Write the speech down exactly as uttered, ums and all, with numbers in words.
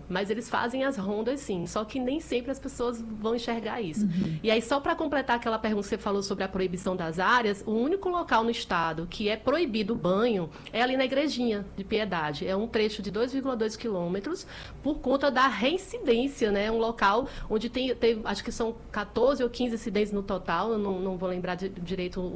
mas eles fazem as rondas sim, só que nem sempre as pessoas vão enxergar isso. Uhum. E aí, só para completar aquela pergunta que você falou sobre a proibição das áreas, o único local no estado que é proibido o banho é ali na Igrejinha de Piedade. É um trecho de dois vírgula dois quilômetros por conta da reincidência, né? Um local onde tem, tem, acho que são quatorze ou quinze incidentes no total, eu não, não vou lembrar de, direito